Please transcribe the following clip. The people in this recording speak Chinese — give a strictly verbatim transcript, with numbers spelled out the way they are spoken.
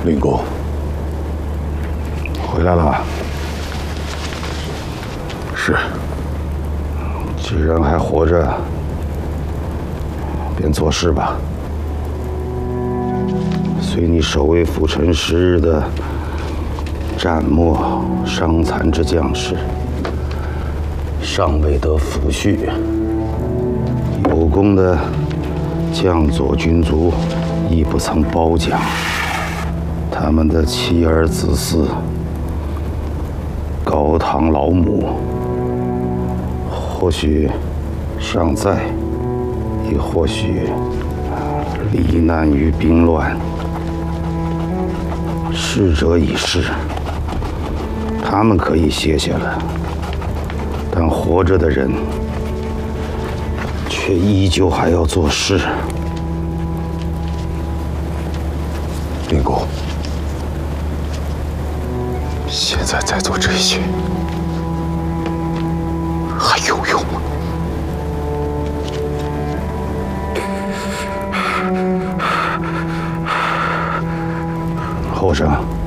令公， 回来了。 是。 既然还活着，便做事吧。随你守卫府城十日的战没伤残之将士，尚未得抚恤；有功的将佐军卒，亦不曾褒奖。他们的妻儿子嗣、高堂老母，或许尚在，也或许罹难于兵乱。逝者已逝，他们可以歇歇了，但活着的人却依旧还要做事。 令公，现在在做这些，还有用吗？ 后生。